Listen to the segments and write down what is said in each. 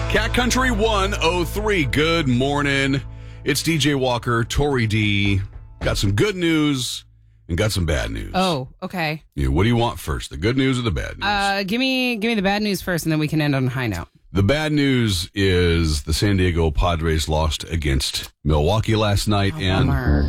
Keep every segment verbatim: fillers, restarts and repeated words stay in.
Cat Country one oh three, good morning. It's D J Walker, Tori D. Got some good news and got some bad news. Oh, okay. Yeah, what do you want first, the good news or the bad news? Uh, give me give me the bad news first, and then we can end on a high note. The bad news is the San Diego Padres lost against Milwaukee last night, Oh, and bummer.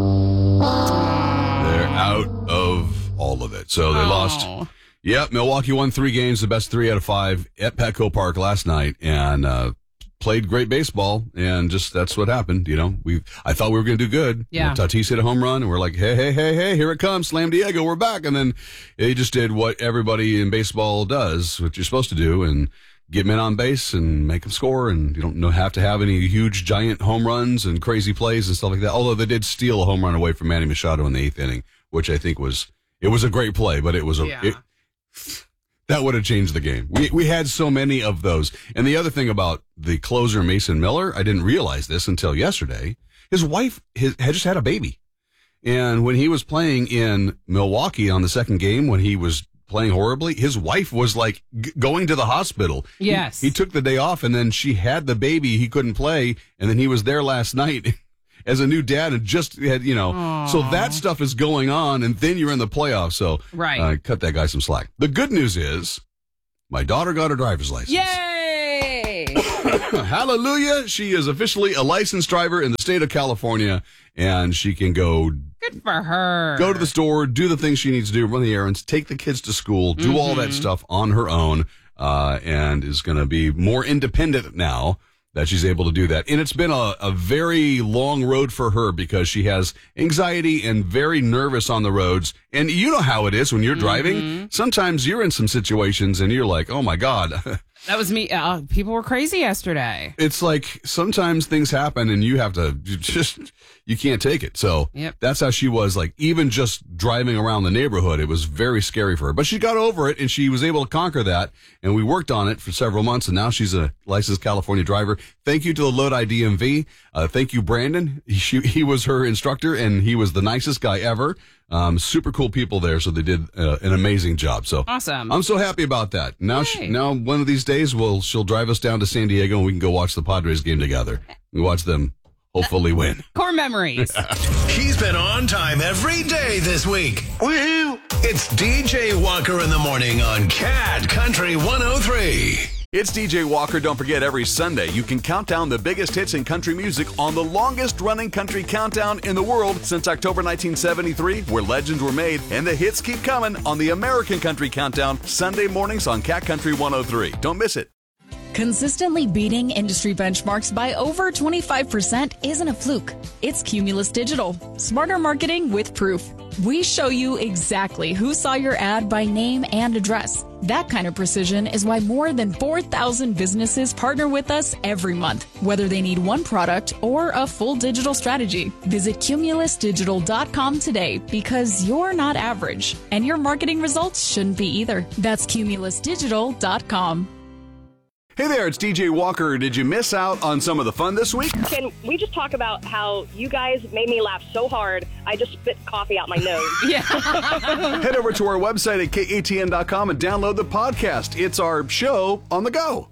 they're out of all of it. So they Oh. lost. Yep, Milwaukee won three games, the best three out of five at Petco Park last night, and uh, played great baseball. And just that's what happened. You know, we I thought we were going to do good. Yeah. You know, Tatis hit a home run, and we're like, hey, hey, hey, hey, here it comes, Slam Diego, we're back. And then they just did what everybody in baseball does, what you're supposed to do, and get men on base and make them score. And you don't know, have to have any huge, giant home runs and crazy plays and stuff like that. Although they did steal a home run away from Manny Machado in the eighth inning, which I think was it was a great play, but it was a. Yeah. It, that would have changed the game. We we had so many of those. And the other thing about the closer, Mason Miller, I didn't realize this until yesterday. His wife his, had just had a baby. And when he was playing in Milwaukee on the second game, when he was playing horribly, his wife was like g- going to the hospital. Yes. He, he took the day off, and then she had the baby. He couldn't play. And then he was there last night as a new dad and just had, you know, Aww. so that stuff is going on, and then you're in the playoffs. So Right. uh, cut that guy some slack. The good news is my daughter got her driver's license. Yay! Hallelujah. She is officially a licensed driver in the state of California, and she can go Good for her. go to the store, do the things she needs to do, run the errands, take the kids to school, do mm-hmm. all that stuff on her own, uh, and is going to be more independent now that she's able to do that. And it's been a, a very long road for her because she has anxiety and very nervous on the roads. And you know how it is when you're driving. Mm-hmm. Sometimes you're in some situations and you're like, oh, my God. That was me. Uh, people were crazy yesterday. It's like sometimes things happen and you have to you just, you can't take it. So yep. That's how she was, like, even just driving around the neighborhood, it was very scary for her. But she got over it and she was able to conquer that. And we worked on it for several months. And now she's a licensed California driver. Thank you to the Lodi D M V. Uh, thank you, Brandon. He, he was her instructor and he was the nicest guy ever. Um, super cool people there, so they did uh, an amazing job. So awesome! I'm so happy about that. Now, she, now one of these days, we'll she'll drive us down to San Diego, and we can go watch the Padres game together. We watch them hopefully win. Core memories. He's been on time every day this week. Woohoo! It's D J Walker in the morning on Cat Country one oh three. It's D J Walker. Don't forget, every Sunday you can count down the biggest hits in country music on the longest-running country countdown in the world since October nineteen seventy-three, where legends were made, and the hits keep coming on the American Country Countdown, Sunday mornings on Cat Country one oh three. Don't miss it. Consistently beating industry benchmarks by over twenty-five percent isn't a fluke. It's Cumulus Digital. Smarter marketing with proof. We show you exactly who saw your ad by name and address. That kind of precision is why more than four thousand businesses partner with us every month, whether they need one product or a full digital strategy. Visit cumulus digital dot com today because you're not average, and your marketing results shouldn't be either. That's cumulus digital dot com. Hey there, it's D J Walker. Did you miss out on some of the fun this week? Can we just talk about how you guys made me laugh so hard, I just spit coffee out my nose? Yeah. Head over to our website at K A T N dot com and download the podcast. It's our show on the go.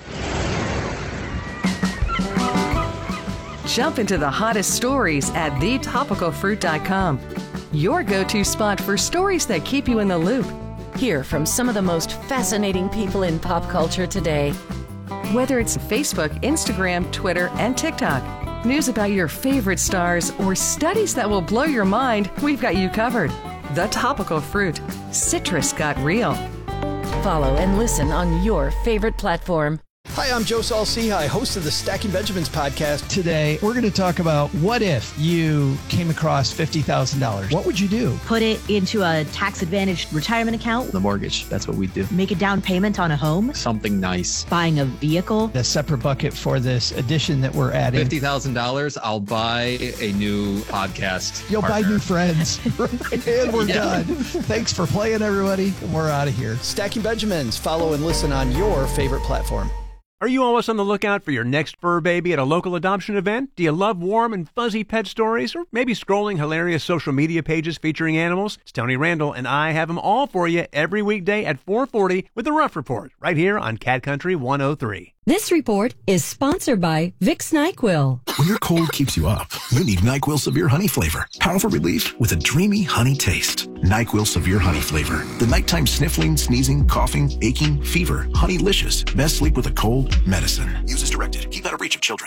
Jump into the hottest stories at the topical fruit dot com. Your go-to spot for stories that keep you in the loop. Hear from some of the most fascinating people in pop culture today. Whether it's Facebook, Instagram, Twitter, and TikTok, news about your favorite stars, or studies that will blow your mind, we've got you covered. The Topical Fruit. Citrus got real. Follow and listen on your favorite platform. Hi, I'm Joe Saul-Sehy, host of the Stacking Benjamins podcast. Today, we're going to talk about what if you came across fifty thousand dollars. What would you do? Put it into a tax-advantaged retirement account. The mortgage, that's what we do. Make a down payment on a home. Something nice. Buying a vehicle. A separate bucket for this addition that we're adding. fifty thousand dollars, I'll buy a new podcast You'll partner. buy new friends. And we're yeah. done. Thanks for playing, everybody. We're out of here. Stacking Benjamins. Follow and listen on your favorite platform. Are you always on the lookout for your next fur baby at a local adoption event? Do you love warm and fuzzy pet stories? Or maybe scrolling hilarious social media pages featuring animals? It's Tony Randall, and I have them all for you every weekday at four forty with The Rough Report, right here on Cat Country one oh three. This report is sponsored by Vicks NyQuil. When your cold keeps you up, you need NyQuil Severe Honey Flavor. Powerful relief with a dreamy honey taste. NyQuil Severe Honey Flavor. The nighttime sniffling, sneezing, coughing, aching, fever. Honeylicious. Best sleep with a cold medicine. Use as directed. Keep out of reach of children.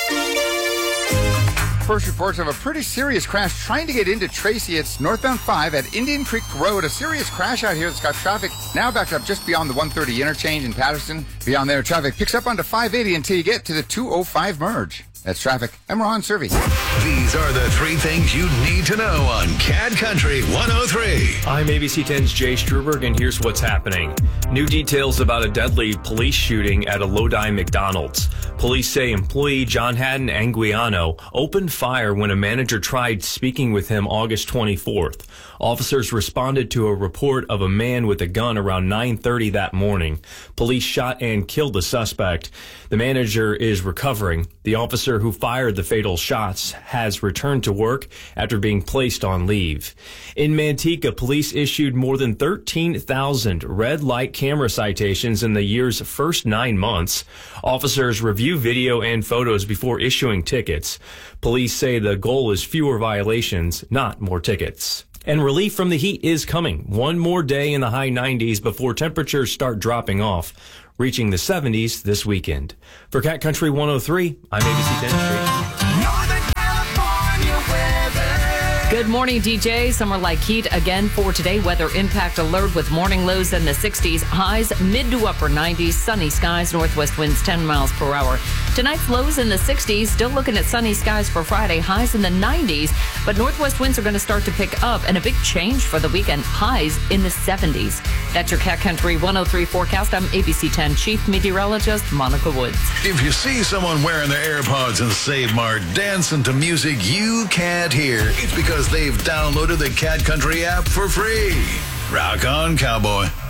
First reports of a pretty serious crash trying to get into Tracy. It's northbound five at Indian Creek Road. A serious crash out here that's got traffic now backed up just beyond the one thirty interchange in Patterson. Beyond there, traffic picks up onto five eighty until you get to the two oh five merge. That's traffic. I'm Ron Servey. These are the three things you need to know on Cad Country one oh three. I'm A B C ten's Jay Struberg, and here's what's happening. New details about a deadly police shooting at a Lodi McDonald's. Police say employee John Haddon Anguiano opened fire when a manager tried speaking with him August twenty-fourth. Officers responded to a report of a man with a gun around nine thirty that morning. Police shot and killed the suspect. The manager is recovering. The officer who fired the fatal shots has returned to work after being placed on leave. In Manteca, police issued more than thirteen thousand red light camera citations in the year's first nine months. Officers review video and photos before issuing tickets. Police say the goal is fewer violations, not more tickets. And relief from the heat is coming. One more day in the high nineties before temperatures start dropping off, reaching the seventies this weekend. For Cat Country one oh three, I'm A B C ten's Jay. Northern California weather. Good morning, D J. Summer like heat again for today. Weather impact alert with morning lows in the sixties, highs mid to upper nineties, sunny skies, northwest winds ten miles per hour. Tonight's lows in the sixties, still looking at sunny skies for Friday, highs in the nineties, but northwest winds are going to start to pick up, and a big change for the weekend, highs in the seventies. That's your Cat Country one oh three forecast. I'm A B C ten Chief Meteorologist Monica Woods. If you see someone wearing their AirPods and Save Mart dancing to music you can't hear, it's because they've downloaded the Cat Country app for free. Rock on, cowboy.